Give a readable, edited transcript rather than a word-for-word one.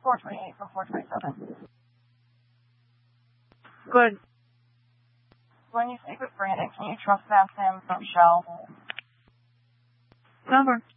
428 from 427. Good. When you speak with Brandon, can you trespass him from Shell? Cover.